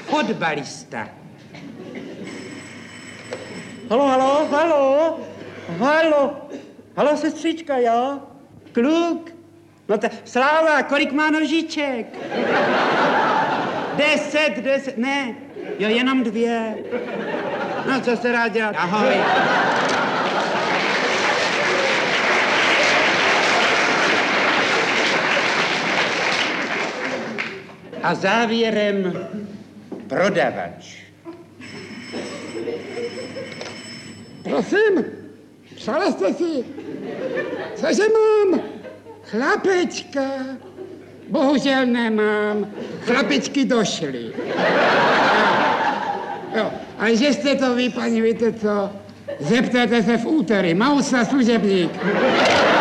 fotbalista. Halo, sestřička, jo? Kluk? No to, Sláva, kolik má nožiček? 10, ne, jo, jenom 2. No, co se rád dělat? Ahoj. A závěrem prodavač. Prosím, přáli jste si, cože mám? Chlapečka. Bohužel nemám. Chlapečky došly. Jo. A že jste to vy, paní, víte co? Zeptejte se v úterý. Mausa služebník.